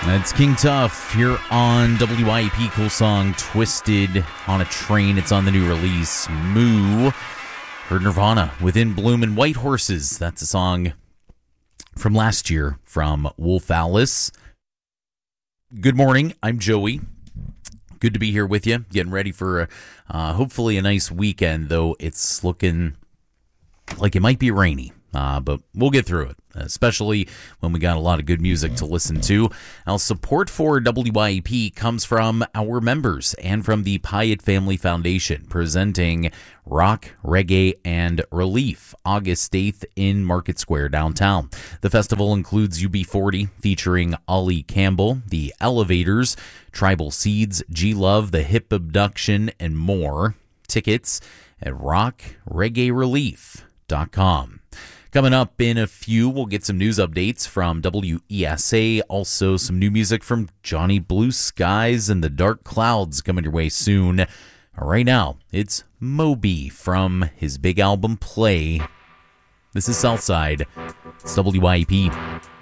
That's King Tough here on WIP. Cool song, Twisted on a Train. It's on the new release, Moo. Heard Nirvana, Within Bloom, and White Horses. That's a song from last year from Wolf Alice. Good morning, I'm Joey. Good to be here with you. Getting ready for hopefully a nice weekend, though it's looking like it might be rainy. But we'll get through it, especially when we got a lot of good music to listen to. Now, support for WIP comes from our members and from the Pyatt Family Foundation, presenting Rock, Reggae, and Relief, August 8th in Market Square downtown. The festival includes UB40, featuring Ollie Campbell, The Elevators, Tribal Seeds, G-Love, The Hip Abduction, and more. Tickets at rockreggaerelief.com. Coming up in a few, we'll get some news updates from WESA, also some new music from Johnny Blue Skies and the Dark Clouds coming your way soon. Right now, it's Moby from his big album Play. This is Southside. It's WIP.